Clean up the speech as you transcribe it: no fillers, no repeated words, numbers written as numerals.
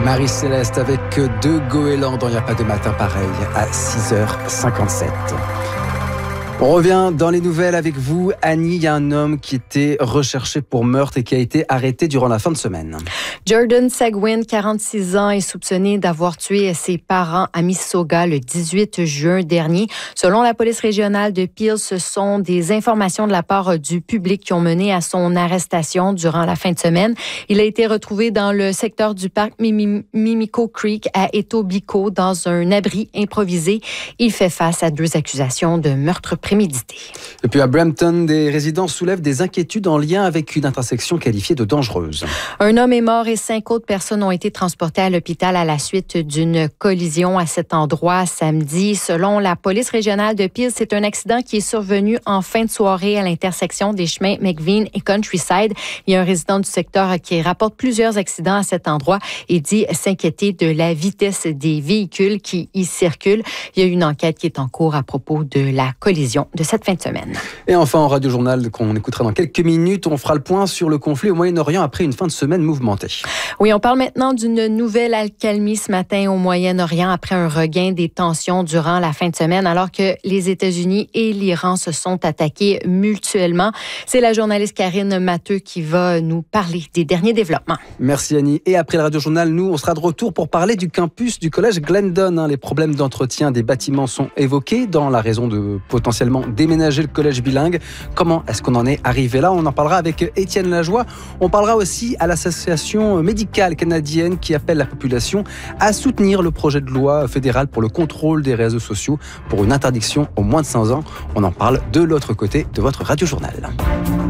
Marie-Céleste avec deux goélands dans Il n'y a pas de matin pareil à 6h57. On revient dans les nouvelles avec vous. Annie, il y a un homme qui était recherché pour meurtre et qui a été arrêté durant la fin de semaine. Jordan Seguin, 46 ans, est soupçonné d'avoir tué ses parents à Mississauga le 18 juin dernier. Selon la police régionale de Peel, ce sont des informations de la part du public qui ont mené à son arrestation durant la fin de semaine. Il a été retrouvé dans le secteur du parc Mimico Creek à Etobicoke dans un abri improvisé. Il fait face à 2 accusations de meurtre prémédité. Et puis à Brampton, des résidents soulèvent des inquiétudes en lien avec une intersection qualifiée de dangereuse. Un homme est mort et 5 autres personnes ont été transportées à l'hôpital à la suite d'une collision à cet endroit samedi. Selon la police régionale de Peel, c'est un accident qui est survenu en fin de soirée à l'intersection des chemins McVean et Countryside. Il y a un résident du secteur qui rapporte plusieurs accidents à cet endroit et dit s'inquiéter de la vitesse des véhicules qui y circulent. Il y a une enquête qui est en cours à propos de la collision de cette fin de semaine. Et enfin, en radio-journal qu'on écoutera dans quelques minutes, on fera le point sur le conflit au Moyen-Orient après une fin de semaine mouvementée. Oui, on parle maintenant d'une nouvelle accalmie ce matin au Moyen-Orient après un regain des tensions durant la fin de semaine alors que les États-Unis et l'Iran se sont attaqués mutuellement. C'est la journaliste Karine Matteux qui va nous parler des derniers développements. Merci Annie. Et après le radio-journal, nous, on sera de retour pour parler du campus du collège Glendon. Les problèmes d'entretien des bâtiments sont évoqués dans la raison de potentiellement déménager le collège bilingue. Comment est-ce qu'on en est arrivé là? On en parlera avec Étienne Lajoie. On parlera aussi à l'association médicale canadienne qui appelle la population à soutenir le projet de loi fédéral pour le contrôle des réseaux sociaux pour une interdiction aux moins de 5 ans. On en parle de l'autre côté de votre radio-journal.